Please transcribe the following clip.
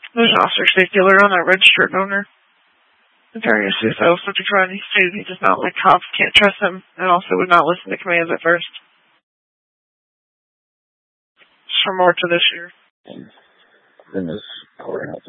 There's an officer safety alert on that registered owner. Very suicidal subject run. He stated he does not like cops, can't trust them, and also would not listen to commands at first. For more to this year. In this courthouse.